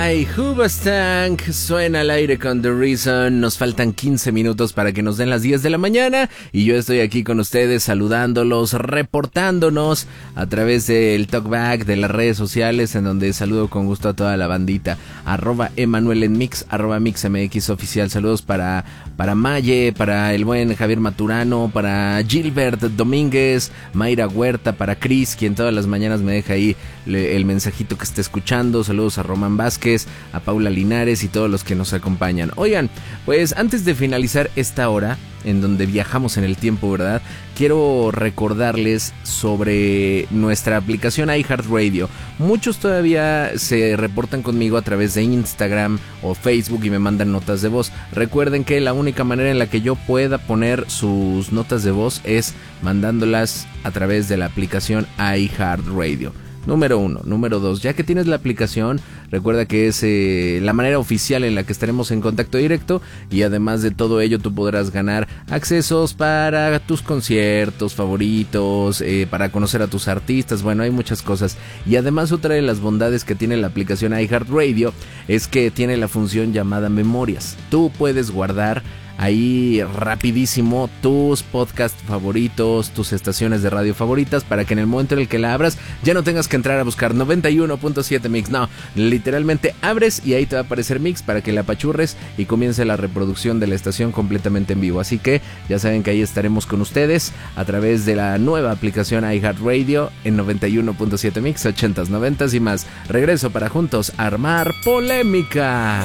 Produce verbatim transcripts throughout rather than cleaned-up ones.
Ay, Hoobastank suena al aire con The Reason. Nos faltan quince minutos para que nos den las diez de la mañana y yo estoy aquí con ustedes saludándolos, reportándonos a través del talkback de las redes sociales, en donde saludo con gusto a toda la bandita. Arroba Emanuel en Mix, arroba MixMX oficial. Saludos para, para Maye, para el buen Javier Maturano, para Gilbert Domínguez, Mayra Huerta, para Chris, quien todas las mañanas me deja ahí le, el mensajito que está escuchando. Saludos a Román Vázquez, a Paula Linares y todos los que nos acompañan. Oigan, pues antes de finalizar esta hora en donde viajamos en el tiempo, ¿verdad? Quiero recordarles sobre nuestra aplicación iHeartRadio. Muchos todavía se reportan conmigo a través de Instagram o Facebook y me mandan notas de voz. Recuerden que la única manera en la que yo pueda poner sus notas de voz es mandándolas a través de la aplicación iHeartRadio. Número uno. Número dos, ya que tienes la aplicación, recuerda que es eh, la manera oficial en la que estaremos en contacto directo, y además de todo ello tú podrás ganar accesos para tus conciertos favoritos, eh, para conocer a tus artistas. Bueno, hay muchas cosas. Y además otra de las bondades que tiene la aplicación iHeartRadio es que tiene la función llamada Memorias. Tú puedes guardar ahí rapidísimo tus podcasts favoritos, tus estaciones de radio favoritas, para que en el momento en el que la abras ya no tengas que entrar a buscar noventa y uno punto siete Mix. No, literalmente abres y ahí te va a aparecer Mix para que la apachurres y comience la reproducción de la estación completamente en vivo. Así que ya saben que ahí estaremos con ustedes a través de la nueva aplicación iHeartRadio en noventa y uno punto siete Mix, ochentas, noventas y más. Regreso para juntos armar polémica.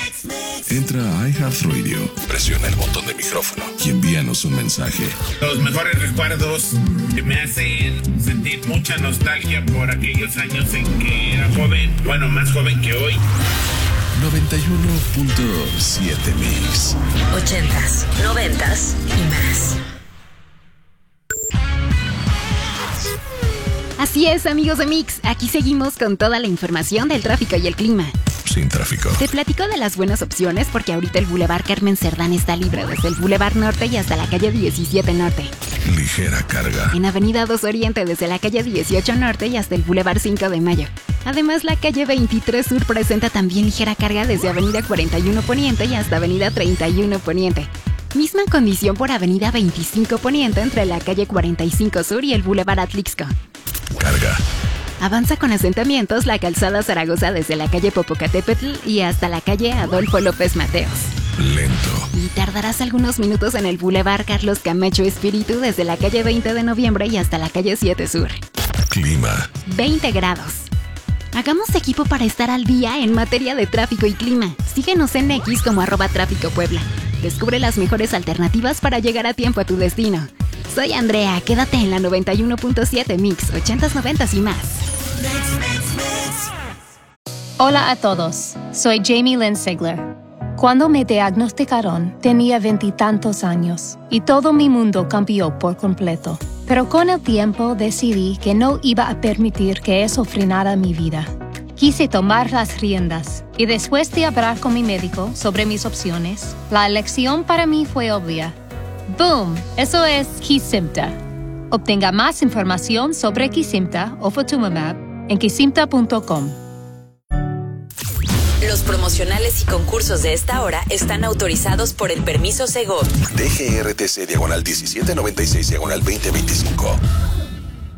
Entra a iHeartRadio, presiona el botón de micrófono y envíanos un mensaje. Los mejores recuerdos que me hacen sentir mucha nostalgia por aquellos años en que era joven, bueno, más joven que hoy. noventa y uno punto siete Mix. Ochentas, noventas y más. Así es, amigos de Mix, aquí seguimos con toda la información del tráfico y el clima. Sin tráfico. Te platico de las buenas opciones porque ahorita el Boulevard Carmen Cerdán está libre desde el Boulevard Norte y hasta la calle diecisiete Norte. Ligera carga. En Avenida dos Oriente desde la calle dieciocho Norte y hasta el Boulevard cinco de Mayo. Además, la calle veintitrés Sur presenta también ligera carga desde Avenida cuarenta y uno Poniente y hasta Avenida treinta y uno Poniente. Misma condición por Avenida veinticinco Poniente entre la calle cuarenta y cinco Sur y el Boulevard Atlixco. Carga. Avanza con asentamientos la calzada Zaragoza desde la calle Popocatépetl y hasta la calle Adolfo López Mateos. Lento. Y tardarás algunos minutos en el Boulevard Carlos Camacho Espíritu desde la calle veinte de noviembre y hasta la calle siete Sur. Clima. veinte grados. Hagamos equipo para estar al día en materia de tráfico y clima. Síguenos en X como arroba tráfico Puebla. Descubre las mejores alternativas para llegar a tiempo a tu destino. Soy Andrea, quédate en la noventa y uno punto siete Mix, ochentas, noventas y más. Hola a todos, soy Jamie Lynn Sigler. Cuando me diagnosticaron, tenía veintitantos años y todo mi mundo cambió por completo. Pero con el tiempo decidí que no iba a permitir que eso frenara mi vida. Quise tomar las riendas y después de hablar con mi médico sobre mis opciones, la elección para mí fue obvia. ¡Boom! Eso es Kesimpta. Obtenga más información sobre Kesimpta o Ofatumumab en kesimpta punto com. Los promocionales y concursos de esta hora están autorizados por el permiso Segov. D G R T C diagonal diecisiete noventa y seis diagonal veinte veinticinco.